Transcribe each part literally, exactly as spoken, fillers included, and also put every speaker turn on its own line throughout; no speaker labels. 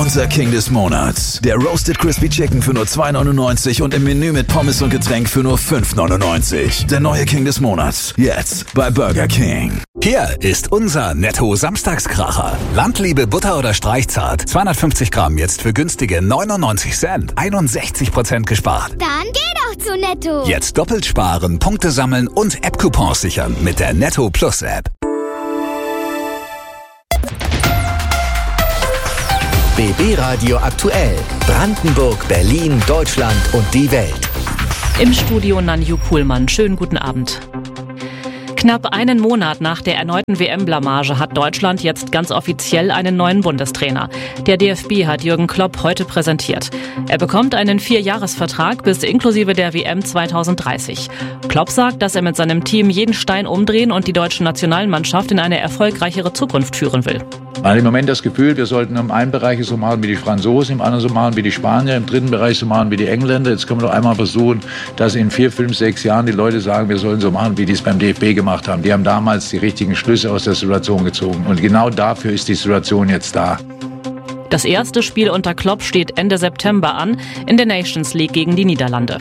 Unser King des Monats. Der Roasted Crispy Chicken für nur zwei neunundneunzig und im Menü mit Pommes und Getränk für nur fünf neunundneunzig. Der neue King des Monats. Jetzt bei Burger King.
Hier ist unser Netto-Samstagskracher. Landliebe Butter oder Streichzart. zweihundertfünfzig Gramm jetzt für günstige neunundneunzig Cent. einundsechzig Prozent gespart.
Dann geh doch zu Netto.
Jetzt doppelt sparen, Punkte sammeln und App-Coupons sichern mit der Netto Plus App.
B B Radio aktuell. Brandenburg, Berlin, Deutschland und die Welt.
Im Studio Nanju Kuhlmann. Schönen guten Abend. Knapp einen Monat nach der erneuten W M-Blamage hat Deutschland jetzt ganz offiziell einen neuen Bundestrainer. Der D F B hat Jürgen Klopp heute präsentiert. Er bekommt einen Vierjahresvertrag bis inklusive der W M zweitausenddreißig. Klopp sagt, dass er mit seinem Team jeden Stein umdrehen und die deutsche Nationalmannschaft in eine erfolgreichere Zukunft führen will.
Man hat im Moment das Gefühl, wir sollten im einen Bereich so machen wie die Franzosen, im anderen so machen wie die Spanier, im dritten Bereich so machen wie die Engländer. Jetzt können wir doch einmal versuchen, dass in vier, fünf, sechs Jahren die Leute sagen, wir sollen so machen, wie die es beim D F B gemacht haben. Die haben damals die richtigen Schlüsse aus der Situation gezogen. Und genau dafür ist die Situation jetzt da.
Das erste Spiel unter Klopp steht Ende September an, in der Nations League gegen die Niederlande.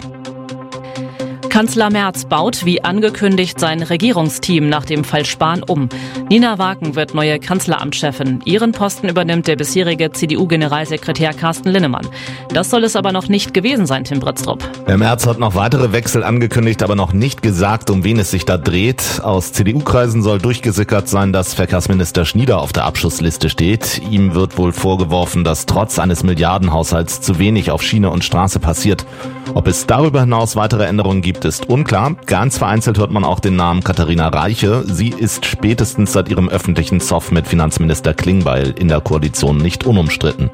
Kanzler Merz baut, wie angekündigt, sein Regierungsteam nach dem Fall Spahn um. Nina Wagen wird neue Kanzleramtschefin. Ihren Posten übernimmt der bisherige C D U-Generalsekretär Carsten Linnemann. Das soll es aber noch nicht gewesen sein, Tim Britztrup.
Der Merz hat noch weitere Wechsel angekündigt, aber noch nicht gesagt, um wen es sich da dreht. Aus C D U-Kreisen soll durchgesickert sein, dass Verkehrsminister Schnieder auf der Abschussliste steht. Ihm wird wohl vorgeworfen, dass trotz eines Milliardenhaushalts zu wenig auf Schiene und Straße passiert. Ob es darüber hinaus weitere Änderungen gibt, ist unklar. Ganz vereinzelt hört man auch den Namen Katharina Reiche. Sie ist spätestens seit ihrem öffentlichen Zoff mit Finanzminister Klingbeil in der Koalition nicht unumstritten.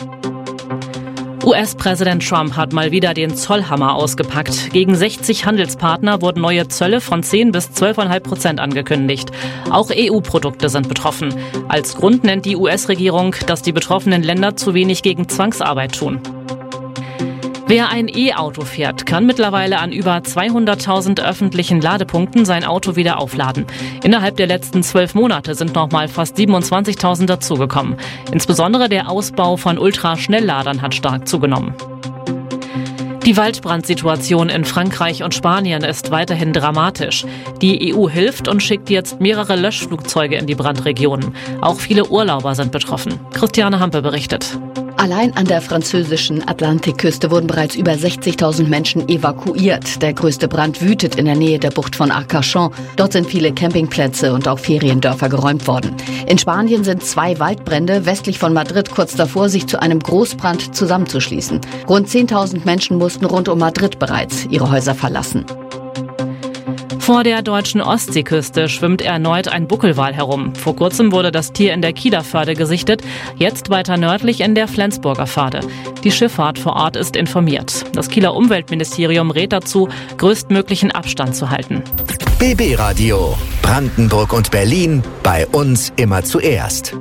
U S-Präsident Trump hat mal wieder den Zollhammer ausgepackt. Gegen sechzig Handelspartner wurden neue Zölle von zehn bis zwölf Komma fünf Prozent angekündigt. Auch E U-Produkte sind betroffen. Als Grund nennt die U S-Regierung, dass die betroffenen Länder zu wenig gegen Zwangsarbeit tun. Wer ein E-Auto fährt, kann mittlerweile an über zweihunderttausend öffentlichen Ladepunkten sein Auto wieder aufladen. Innerhalb der letzten zwölf Monate sind nochmal fast siebenundzwanzigtausend dazugekommen. Insbesondere der Ausbau von Ultraschnellladern hat stark zugenommen. Die Waldbrandsituation in Frankreich und Spanien ist weiterhin dramatisch. Die E U hilft und schickt jetzt mehrere Löschflugzeuge in die Brandregionen. Auch viele Urlauber sind betroffen. Christiane Hampe berichtet.
Allein an der französischen Atlantikküste wurden bereits über sechzigtausend Menschen evakuiert. Der größte Brand wütet in der Nähe der Bucht von Arcachon. Dort sind viele Campingplätze und auch Feriendörfer geräumt worden. In Spanien sind zwei Waldbrände westlich von Madrid kurz davor, sich zu einem Großbrand zusammenzuschließen. Rund zehntausend Menschen mussten rund um Madrid bereits ihre Häuser verlassen.
Vor der deutschen Ostseeküste schwimmt erneut ein Buckelwal herum. Vor kurzem wurde das Tier in der Kieler Förde gesichtet, jetzt weiter nördlich in der Flensburger Förde. Die Schifffahrt vor Ort ist informiert. Das Kieler Umweltministerium rät dazu, größtmöglichen Abstand zu halten.
B B Radio. Brandenburg und Berlin. Bei uns immer zuerst.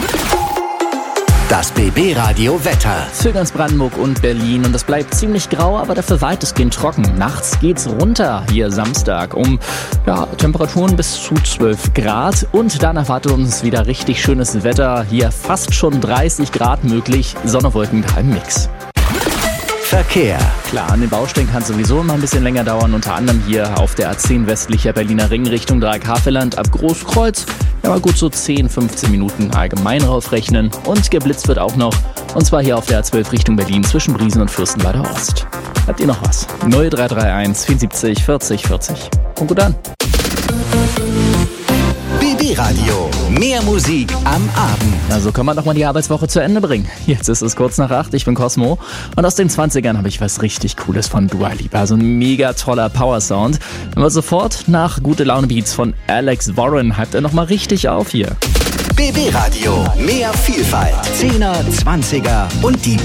Das B B Radio Wetter.
Für ganz Brandenburg und Berlin und es bleibt ziemlich grau, aber dafür weitestgehend trocken. Nachts geht's runter hier Samstag um ja, Temperaturen bis zu zwölf Grad und dann erwartet uns wieder richtig schönes Wetter. Hier fast schon dreißig Grad möglich, Sonne, Wolken im Mix.
Verkehr.
Klar, an den Baustellen kann es sowieso immer ein bisschen länger dauern, unter anderem hier auf der A zehn westlicher Berliner Ring Richtung Dreieck-Havelland ab Großkreuz. Ja, mal gut so zehn, fünfzehn Minuten allgemein raufrechnen und geblitzt wird auch noch, und zwar hier auf der A zwölf Richtung Berlin zwischen Briesen und Fürstenwalder Ost. Habt ihr noch was? null drei drei eins vierundsiebzig vierzig vierzig. Und gut an.
B B Radio. Mehr Musik am Abend.
Na, so kann man doch mal die Arbeitswoche zu Ende bringen. Jetzt ist es kurz nach acht, ich bin Cosmo und aus den zwanzigern habe ich was richtig Cooles von Dua Lipa. So ein mega toller Power-Sound. Aber sofort nach Gute Laune Beats von Alex Warren hypt er nochmal richtig auf hier.
B B Radio. Mehr Vielfalt. Zehner, Zwanziger und die